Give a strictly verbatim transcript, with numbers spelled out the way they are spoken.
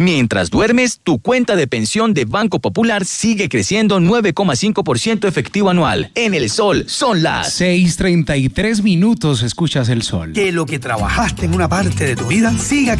Mientras duermes, tu cuenta de pensión de Banco Popular sigue creciendo nueve coma cinco por ciento efectivo anual. En El Sol son las seis treinta y tres minutos, escuchas El Sol. Que lo que trabajaste en una parte de tu vida siga